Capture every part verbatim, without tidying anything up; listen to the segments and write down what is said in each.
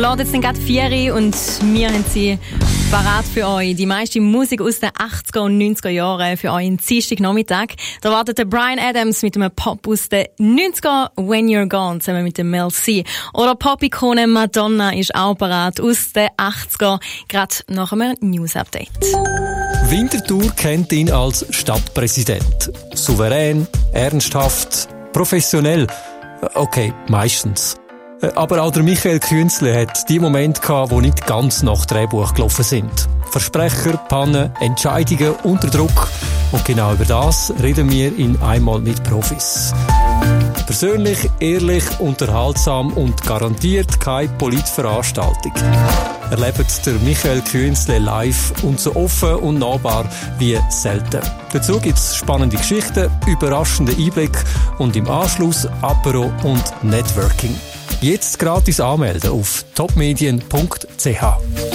Ladet jetzt gerade vier und wir haben sie parat für euch. Die meiste Musik aus den achtziger und neunziger Jahren für euch am Dienstagnachmittag. Da wartet der Bryan Adams mit einem Pop aus den neunziger, When You're Gone, zusammen mit dem Mel C. Oder Pop-Ikone Madonna ist auch parat aus den achtziger, gerade nach einem News-Update. Winterthur kennt ihn als Stadtpräsident. Souverän, ernsthaft, professionell. Okay, meistens. Aber auch der Michael Künzle hat die Momente gehabt, die nicht ganz nach Drehbuch gelaufen sind. Versprecher, Pannen, Entscheidungen unter Druck. Und genau über das reden wir in «Einmal mit Profis». Persönlich, ehrlich, unterhaltsam und garantiert keine Politveranstaltung. Erlebt der Michael Künzle live und so offen und nahbar wie selten. Dazu gibt es spannende Geschichten, überraschende Einblicke und im Anschluss Apero und Networking. Jetzt gratis anmelden auf topmedien punkt c h.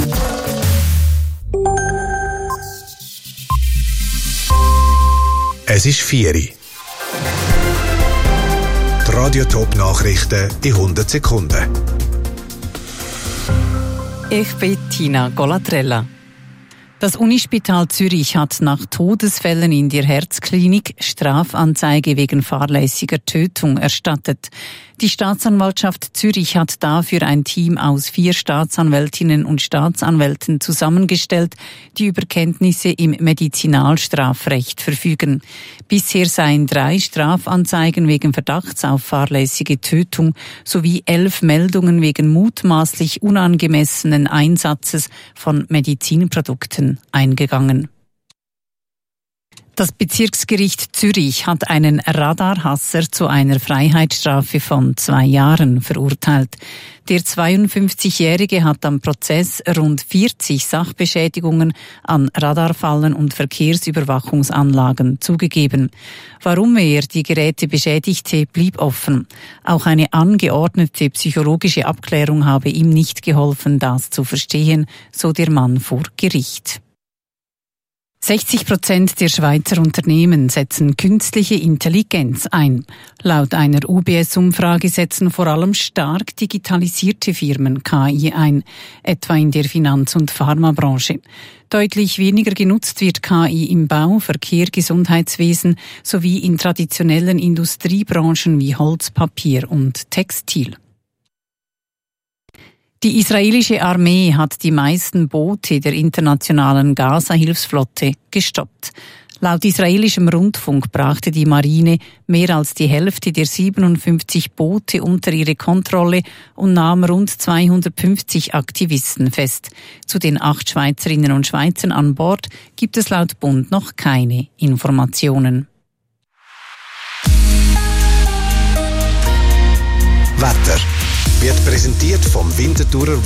Es ist vier Uhr. Die Radio-Top-Nachrichten in hundert Sekunden. Ich bin Tina Golatrella. Das Unispital Zürich hat nach Todesfällen in der Herzklinik Strafanzeige wegen fahrlässiger Tötung erstattet. Die Staatsanwaltschaft Zürich hat dafür ein Team aus vier Staatsanwältinnen und Staatsanwälten zusammengestellt, die über Kenntnisse im Medizinalstrafrecht verfügen. Bisher seien drei Strafanzeigen wegen Verdachts auf fahrlässige Tötung sowie elf Meldungen wegen mutmaßlich unangemessenen Einsatzes von Medizinprodukten eingegangen. Das Bezirksgericht Zürich hat einen Radarhasser zu einer Freiheitsstrafe von zwei Jahren verurteilt. Der zweiundfünfzigjährige hat am Prozess rund vierzig Sachbeschädigungen an Radarfallen und Verkehrsüberwachungsanlagen zugegeben. Warum er die Geräte beschädigte, blieb offen. Auch eine angeordnete psychologische Abklärung habe ihm nicht geholfen, das zu verstehen, so der Mann vor Gericht. sechzig Prozent der Schweizer Unternehmen setzen künstliche Intelligenz ein. Laut einer U B S-Umfrage setzen vor allem stark digitalisierte Firmen K I ein, etwa in der Finanz- und Pharmabranche. Deutlich weniger genutzt wird K I im Bau, Verkehr, Gesundheitswesen sowie in traditionellen Industriebranchen wie Holz, Papier und Textil. Die israelische Armee hat die meisten Boote der internationalen Gaza-Hilfsflotte gestoppt. Laut israelischem Rundfunk brachte die Marine mehr als die Hälfte der siebenundfünfzig Boote unter ihre Kontrolle und nahm rund zweihundertfünfzig Aktivisten fest. Zu den acht Schweizerinnen und Schweizern an Bord gibt es laut Bund noch keine Informationen. Wetter wird präsentiert vom Winterthurer